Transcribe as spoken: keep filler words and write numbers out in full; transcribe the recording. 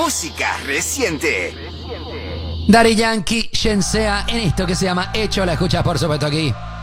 Música reciente. Daddy Yankee, Shensea, en esto que se llama Hecho, la escuchas por supuesto aquí